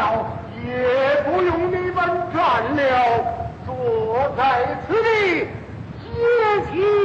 了，也不用你们劝了，坐在此地歇息。